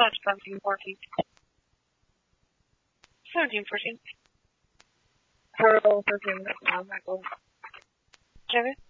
That's 17, 14. 17, 14. Pearl, 13, that's not Michael. Okay.